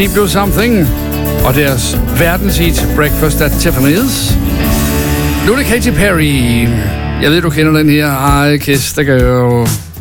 Deep Blue Something og deres verdenshit Breakfast at Tiffany's. Nu er det Katy Perry. Jeg ved, du kender den her. Ej, Kiss, det gør jo...